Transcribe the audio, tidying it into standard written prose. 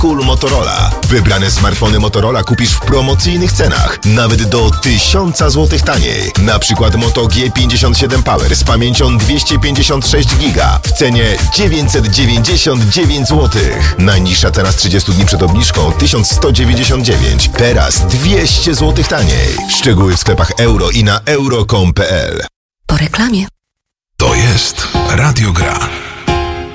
Cool Motorola. Wybrane smartfony Motorola kupisz w promocyjnych cenach, nawet do 1000 zł taniej. Na przykład Moto G57 Power z pamięcią 256 GB w cenie 999 zł. Najniższa cena z 30 dni przed obniżką 1199. Teraz 200 zł taniej. Szczegóły w sklepach euro i na euro.com.pl. Po reklamie. To jest Radio Gra.